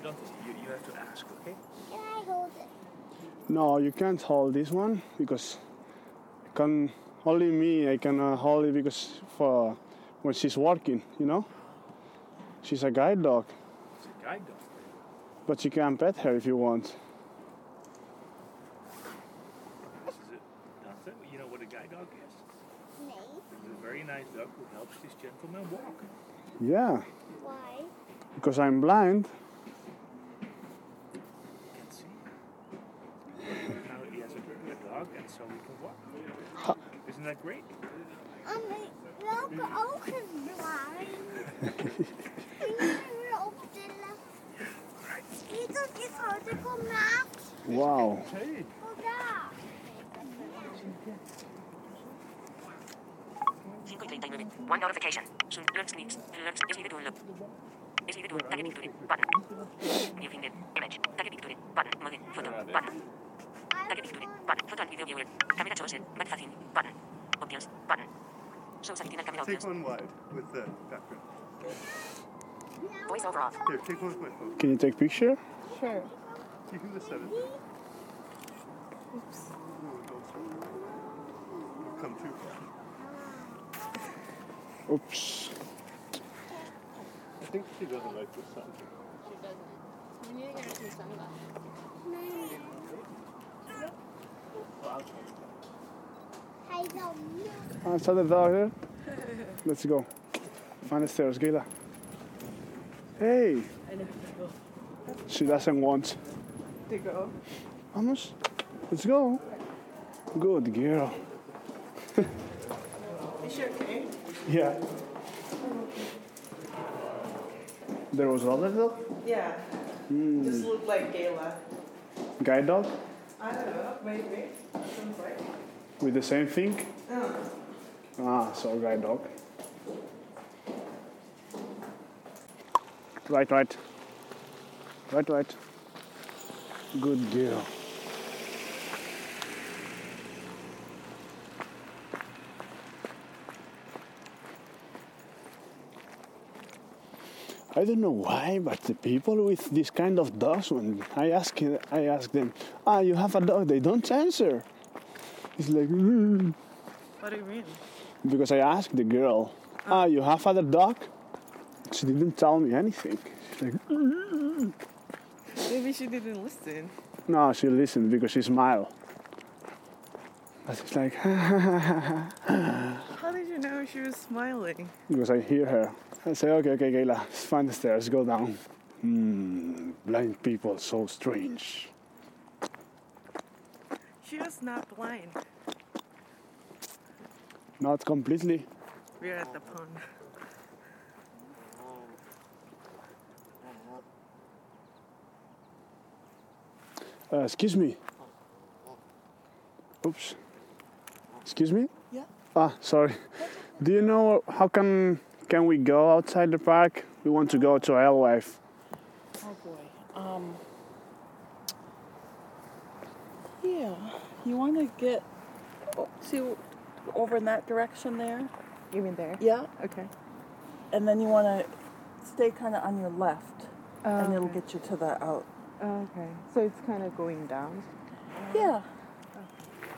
don't. You have to ask, okay? Can I hold it? No, you can't hold this one because only me. I can hold it because for when she's working, you know. She's a guide dog, It's a guide dog. but you can pet her if you want. This is it. Dante, you know what a guide dog is? No. It's a very nice dog who helps this gentleman walk. Yeah, Why? because I'm blind. You can see. Now he has a dog, and so he can walk. Isn't that great? Welke ogen blind? Weer optillen. Niet dat je grote komt naakt. Wow. Hey. Oh, daar. 5:39. One notification. Soon. Looks needs. Looks. Is needed to look. Is needed to tag it to button. New finger. Image. Tag it to button. Movie. Photo. Button. Tag it to button. Photo and video viewer. Camera chosen. Magazine. Button. Options. Button. Shows everything and camera Take options. one wide with the background. Voice over off. Here, take one with my phone. Can you take picture? Sure. You can just set it. Oops. Come too far. Oops. I think she doesn't like the sun. She doesn't. We need to get her some sunglasses. Hij dan. I saw the dog there. Let's go. Find the stairs, Gayla. Hey. She doesn't want. To go. Vamos. Let's go. Good girl. Is she okay? Yeah. There was other dog? Yeah. Just looked like Gayla. Guide dog? I don't know. Maybe. Sounds right. With the same thing? Oh. So guide dog. Right. Right. Good girl. I don't know why, but the people with this kind of dogs, when I ask them, you have a dog, they don't answer. It's like, What do you mean? because I asked the girl, you have other dog? She didn't tell me anything. She's like, Maybe she didn't listen. no, she listened because she smiled. But it's like, How did you know she was smiling? because I hear her. I say, okay, Gayla, find the stairs, go down. Blind people, so strange. She was not blind. Not completely. We're at the pond. Excuse me. Oops. Excuse me? Yeah. Sorry. Do you know how can we go outside the park? We want to go to Alewife. Oh boy. Yeah. You want to get see over in that direction there? You mean there? Yeah. Okay. And then you want to stay kind of on your left, and it'll okay. get you to the out. Okay. So it's kind of going down? Yeah.